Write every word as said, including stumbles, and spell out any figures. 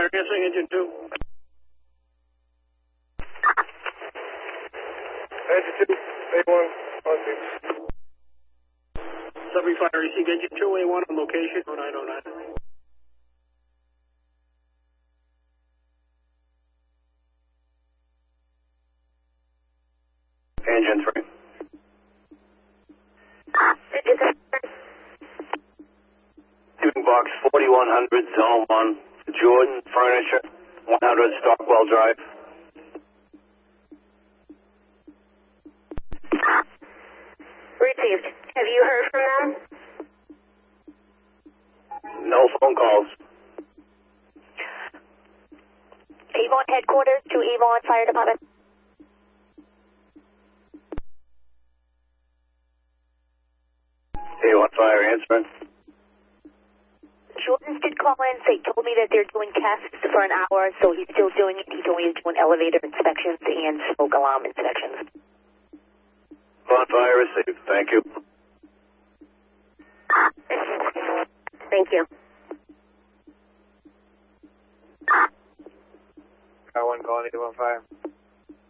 fire, answering engine two. Engine two, A one, on two. Sudbury Fire, received engine two, A one on location, oh nine oh nine. Engine three. Shooting box forty-one hundred, zone one. Jordan Furniture, one hundred Stockwell Drive. Received. Have you heard from them? No phone calls. Avon headquarters to Avon Fire Department. A one Fire answering. Jordan did call in, they told me that they're doing tests for an hour, so he's still doing it. He's only doing elevator inspections and smoke alarm inspections. One Fire received. Thank you. Thank you. Car one calling A one Fire.